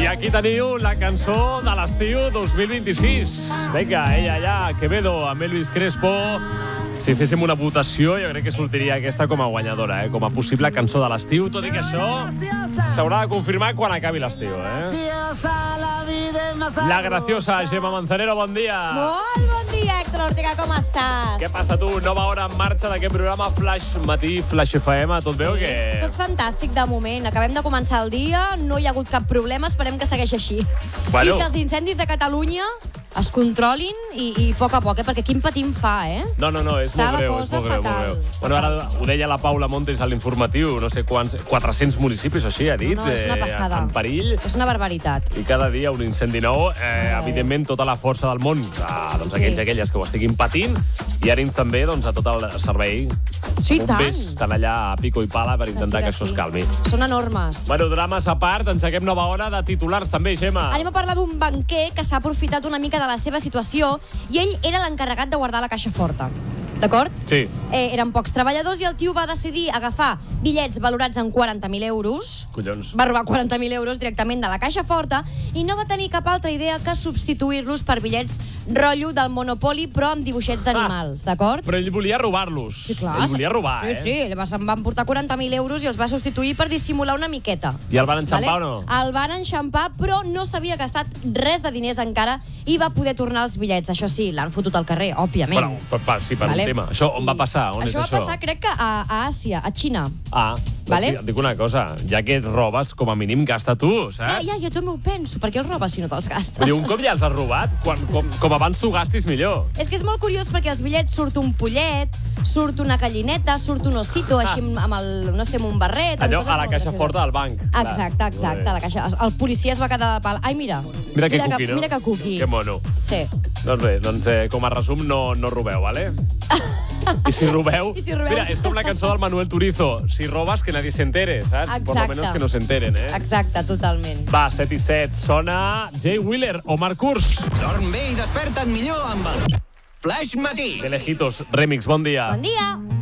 aquí teniu la cançó de l'estiu 2026. Vinga, ella allà, Quevedo, amb Elvis Crespo. Si féssim una votació, jo crec que sortiria aquesta com a guanyadora, com a possible cançó de l'estiu, tot i que això s'haurà de confirmar quan acabi l'estiu, La graciosa Gemma Manzanero, bon dia. Molt bon dia, Héctor Ortega, com estàs? Què passa, tu? Nova hora en marxa d'aquest programa Flash Matí, Flash FM, tot bé o què? Tot fantàstic de moment. Acabem de començar el dia, no hi ha hagut cap problema, esperem que segueixi així. Bueno. I que els incendis de Catalunya es controlin i a poc a poc, perquè quin patim fa, No, és Està molt la greu, cosa és molt greu, fatal. molt greu. Bueno, ara ho deia la Paula Montes a l'informatiu, no sé quants, 400 municipis o així, ha dit, No, és una passada. en perill. És una barbaritat. I cada dia un incendi nou, evidentment tota la força del món doncs, aquells i aquelles que ho estiguin patint, i ànims també doncs, a tot el servei. Sí, Bombers tant. estan allà a pico i pala per intentar que això es calmi. Són enormes. Bueno, drames a part, enceguem nova hora de titulars també, Gemma. Anem a parlar d'un banquer que s'ha aprofitat una mica de la seva situació i ell era l'encarregat de guardar la caixa forta. D'acord? Sí. Eren pocs treballadors i el tio va decidir agafar bitllets valorats en 40.000 euros. Collons. Va robar 40.000 euros directament de la caixa forta i no va tenir cap altra idea que substituir-los per bitllets rotllo del Monopoly, però amb dibuixets d'animals, d'acord? Però ell volia robar-los. Sí, clar. Ell volia robar, Sí, se'n van portar 40.000 euros i els va substituir per dissimular una miqueta. I el van enxampar o no? El van enxampar, però no s'havia gastat res de diners encara i va poder tornar els bitllets. Això sí, l'han fotut al carrer, òbviament. Bueno, sí, per un tema. Això on va passar? On és això? Això va passar, crec que a Àsia, a Xina. Vale. Et dic una cosa, ja que et robes, com a mínim gasta tu, saps? Ja, jo també ho penso. Per què els robes si no te'ls gastes? Vull dir, un cop ja els has robat, com abans tu gastis millor. És que és molt curiós perquè als bitllets surt un pollet, surt una gallineta, surt un osito, així amb el, no sé, amb un barret... Allò a la caixa forta del banc. Exacte, la caixa. El policia es va quedar de pal. Ai, mira. Mira que cuqui, no? Mira que cuqui. Que mono. Sí. Doncs bé, com a resum, no robeu, ¿vale? I si robeu... Mira, és com la cançó del Manuel Turizo. Si robas, que nadie se entere, saps? Exacte. Por lo menos que no se enteren, Exacte, totalment. Va, 7 i 7. Sona Jay Wheeler o Marc Kurs. Dorm bé i desperta't millor amb el Flash Matí. De Lejitos Remix, bon dia. Bon dia.